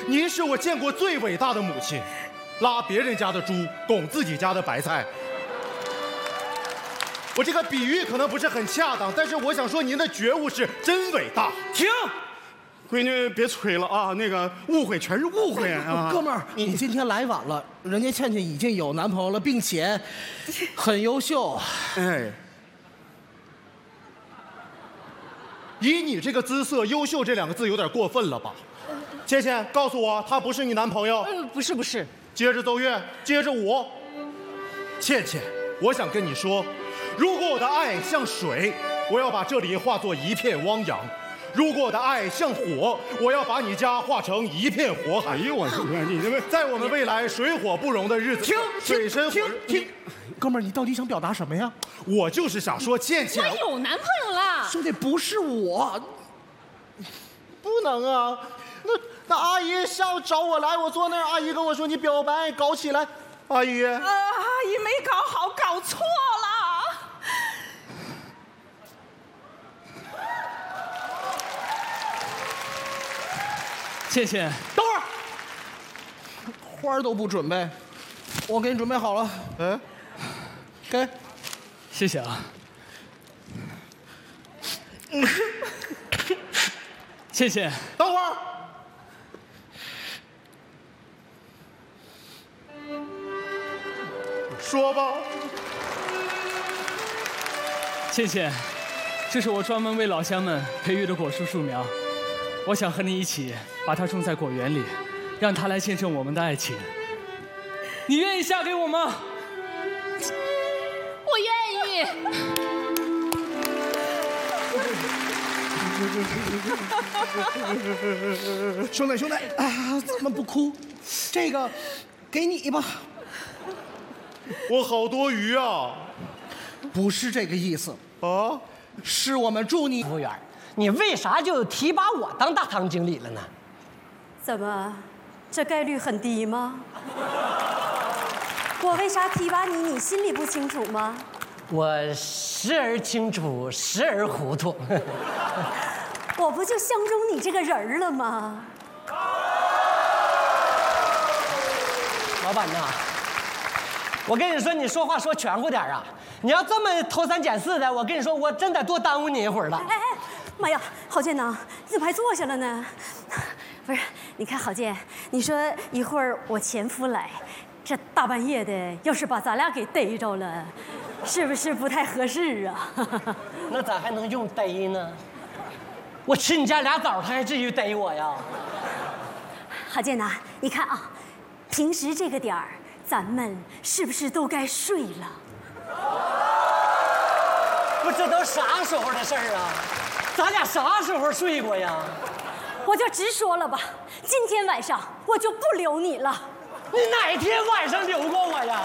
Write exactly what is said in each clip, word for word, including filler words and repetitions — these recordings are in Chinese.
您是我见过最伟大的母亲，拉别人家的猪，拱自己家的白菜。我这个比喻可能不是很恰当，但是我想说您的觉悟是真伟大。 停！ 闺女，别吹了啊！那个误会全是误会啊！ 哥们儿，你今天来晚了，人家倩倩已经有男朋友了，并且很优秀。 哎，以你这个姿色，优秀这两个字有点过分了吧？倩倩，告诉我，他不是你男朋友？ 呃，不是不是。 接着奏乐，接着舞。倩倩，我想跟你说，如果我的爱像水，我要把这里化作一片汪洋。如果我的爱像火，我要把你家化成一片火海。哎呦我的天！你这在我们未来水火不容的日子， 停水深火停停！哥们儿，你到底想表达什么呀？ 我就是想说，倩倩， 我有男朋友了。 兄弟，不是我， 不能啊！那那阿姨下午找我来，我坐那儿，阿姨跟我说你表白搞起来，阿姨。 呃，阿姨没搞好，搞错了。 倩倩，等会儿，花儿都不准备，我给你准备好了。 嗯， 给， 谢谢啊。倩倩， 等会儿。说吧。 倩倩，这是我专门为老乡们培育的果树树苗，我想和你一起把它种在果园里，让它来见证我们的爱情。你愿意嫁给我吗？ 我愿意。 兄弟兄弟啊，咱们不哭，这个给你吧。 我好多余啊！ 不是这个意思啊， 是我们祝你。 服务员，你为啥就提拔我当大堂经理了呢？ 怎么，这概率很低吗？我为啥提拔你，你心里不清楚吗？ 我时而清楚，时而糊涂。 我不就相中你这个人儿了吗？ 老板呐，我跟你说，你说话说全乎点啊！你要这么偷三拣四的，我跟你说，我真得多耽误你一会儿了。 哎哎，妈呀，郝建呐，你怎么还坐下了呢？不是，你看郝建，你说一会儿我前夫来，这大半夜的，要是把咱俩给逮着了，是不是不太合适啊？ 那咋还能用逮呢？我吃你家俩枣，他还至于逮我呀？ 郝建呐，你看啊，平时这个点儿，咱们是不是都该睡了？ 不，这都啥时候的事儿啊？咱俩啥时候睡过呀？ 我就直说了吧，今天晚上我就不留你了。 你哪天晚上留过我呀？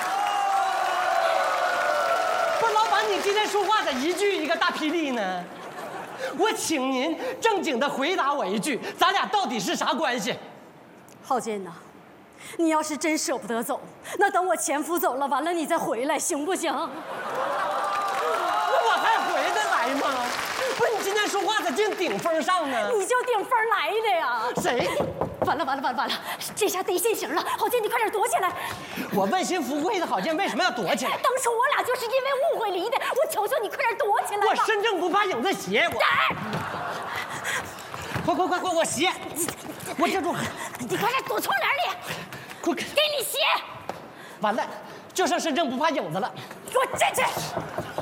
不是，老板，你今天说话咋一句一个大霹雳呢？我请您正经的回答我一句，咱俩到底是啥关系？ 郝建呐，你要是真舍不得走，那等我前夫走了，完了你再回来，行不行？ 那我还回得来吗？不是，你今天说话咋净顶风上呢？ 你就顶风来的呀！ 谁？ 完了完了完了完了，这下得现行了！郝建，你快点躲起来！ 我问心无愧的郝建为什么要躲起来？ 当初我俩就是因为误会离的，我求求你快点躲起来吧！ 我身正不怕影子斜，我。快快快快，我斜！我这住， 你快点躲窗帘里！ 快给你斜！ 完了，就剩身正不怕影子了。 给我站起来！